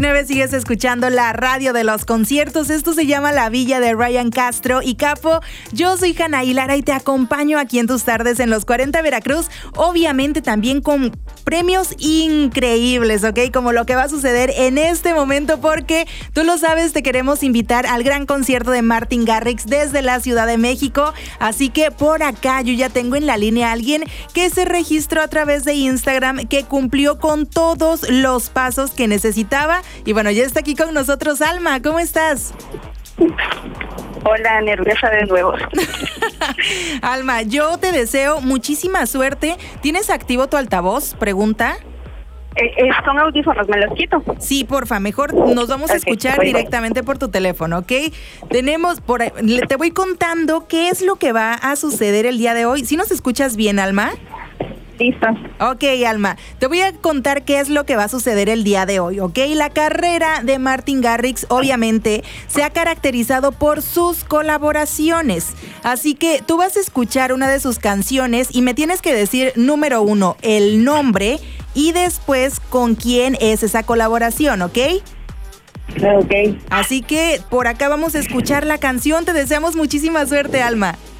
9 sigues escuchando la radio de los conciertos. Esto se llama La Villa de Ryan Castro y Capo. Yo soy Janaí Lara y te acompaño aquí en tus tardes en los 40 Veracruz. Obviamente también con premios increíbles, ¿ok? Como lo que va a suceder en este momento, porque tú lo sabes, te queremos invitar al gran concierto de Martin Garrix desde la Ciudad de México. Así que por acá yo ya tengo en la línea a alguien que se registró a través de Instagram, que cumplió con todos los pasos que necesitaba. Y bueno, ya está aquí con nosotros Alma. ¿Cómo estás? Hola, nerviosa de nuevo. Alma, yo te deseo muchísima suerte. ¿Tienes activo tu altavoz? Pregunta. Son audífonos, ¿me los quito? Sí, porfa, mejor nos vamos a escuchar directamente por tu teléfono, ¿ok? Te voy contando qué es lo que va a suceder el día de hoy. ¿Sí nos escuchas bien, Alma? Listo. Ok, Alma, te voy a contar qué es lo que va a suceder el día de hoy, ¿ok? La carrera de Martin Garrix obviamente se ha caracterizado por sus colaboraciones, así que tú vas a escuchar una de sus canciones y me tienes que decir, número 1, el nombre y después con quién es esa colaboración, ¿ok? Ok. Así que por acá vamos a escuchar la canción. Te deseamos muchísima suerte, Alma.